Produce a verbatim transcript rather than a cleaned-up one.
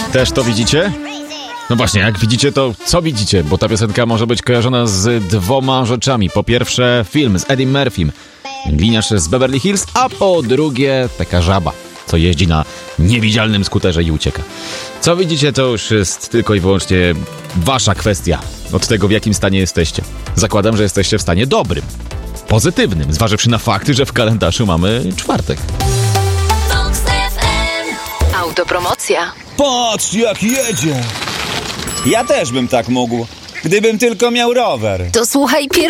Też to widzicie? No właśnie, jak widzicie, to co widzicie? Bo ta piosenka może być kojarzona z dwoma rzeczami. Po pierwsze film z Eddie Murphym, gliniarz z Beverly Hills, a po drugie taka żaba, co jeździ na niewidzialnym skuterze i ucieka. Co widzicie, to już jest tylko i wyłącznie wasza kwestia. Od tego, w jakim stanie jesteście. Zakładam, że jesteście w stanie dobrym, pozytywnym, zważywszy na fakty, że w kalendarzu mamy czwartek. Autopromocja. Patrz, jak jedzie! Ja też bym tak mógł, gdybym tylko miał rower. To słuchaj pierwszy.